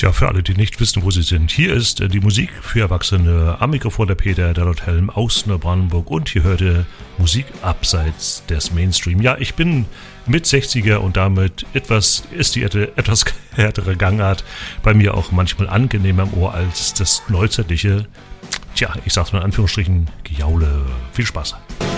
Tja, für alle, die nicht wissen, wo sie sind, hier ist die Musik für Erwachsene. Am Mikrofon der Peter, der Lord Helm aus Neubrandenburg, und hier hört ihr Musik abseits des Mainstream. Ja, ich bin mit 60er und damit etwas härtere Gangart bei mir auch manchmal angenehmer im Ohr als das neuzeitliche, tja, ich sag's mal in Anführungsstrichen, Gejaule. Viel Spaß.